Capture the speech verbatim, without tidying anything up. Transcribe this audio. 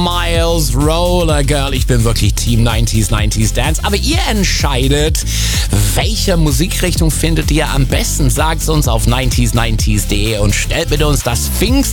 Miles, Roller Girl. Ich bin wirklich Team neunziger, neunziger Dance. Aber ihr entscheidet, welche Musikrichtung findet ihr am besten. Sagt es uns auf neunziger neunziger punkt de und stellt mit uns das Pfingst